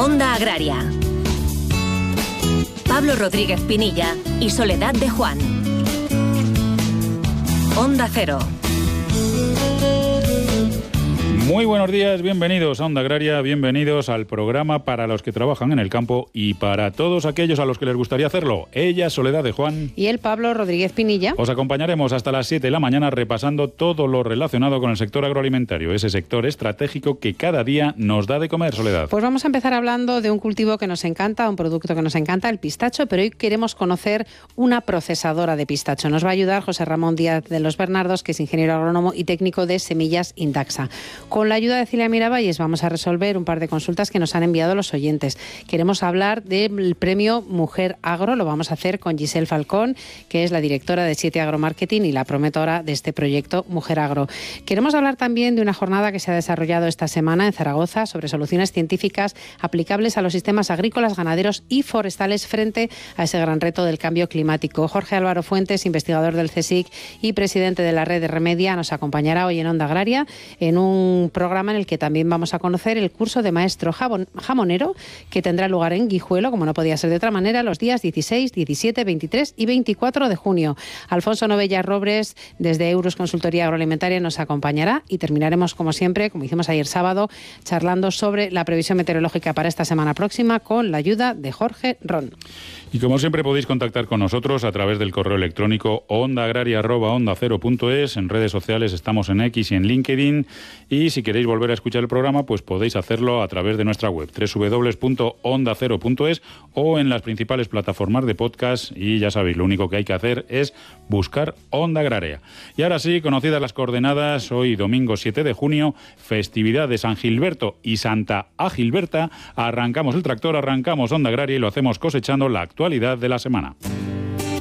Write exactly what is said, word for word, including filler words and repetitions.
Onda Agraria. Pablo Rodríguez Pinilla y Soledad de Juan. Onda Cero. Muy buenos días, bienvenidos a Onda Agraria, bienvenidos al programa para los que trabajan en el campo y para todos aquellos a los que les gustaría hacerlo. Ella, Soledad de Juan. Y el Pablo Rodríguez Pinilla. Os acompañaremos hasta las siete de la mañana repasando todo lo relacionado con el sector agroalimentario, ese sector estratégico que cada día nos da de comer, Soledad. Pues vamos a empezar hablando de un cultivo que nos encanta, un producto que nos encanta, el pistacho, pero hoy queremos conocer una procesadora de pistacho. Nos va a ayudar José Ramón Díaz de los Bernardos, que es ingeniero agrónomo y técnico de Semillas Indaxa. Con la ayuda de Cilia Miravalles vamos a resolver un par de consultas que nos han enviado los oyentes. Queremos hablar del premio Mujer Agro, lo vamos a hacer con Giselle Falcón, que es la directora de Siete Agromarketing y la promotora de este proyecto Mujer Agro. Queremos hablar también de una jornada que se ha desarrollado esta semana en Zaragoza sobre soluciones científicas aplicables a los sistemas agrícolas, ganaderos y forestales frente a ese gran reto del cambio climático. Jorge Álvaro Fuentes, investigador del CSIC y presidente de la red de Remedia, nos acompañará hoy en Onda Agraria en un programa en el que también vamos a conocer el curso de maestro jamonero que tendrá lugar en Guijuelo, como no podía ser de otra manera, los días dieciséis, diecisiete, veintitrés y veinticuatro de junio. Alfonso Novella Robres, desde Euros Consultoría Agroalimentaria, nos acompañará y terminaremos, como siempre, como hicimos ayer sábado, charlando sobre la previsión meteorológica para esta semana próxima con la ayuda de Jorge Ron. Y como siempre podéis contactar con nosotros a través del correo electrónico ondaagraria arroba onda cero punto es. En redes sociales estamos en X y en LinkedIn. Y si queréis volver a escuchar el programa, pues podéis hacerlo a través de nuestra web doble u doble u doble u punto onda cero punto es o en las principales plataformas de podcast. Y ya sabéis, lo único que hay que hacer es buscar Onda Agraria. Y ahora sí, conocidas las coordenadas, hoy domingo siete de junio, festividad de San Gilberto y Santa Agilberta, arrancamos el tractor, arrancamos Onda Agraria y lo hacemos cosechando la actualidad de la semana.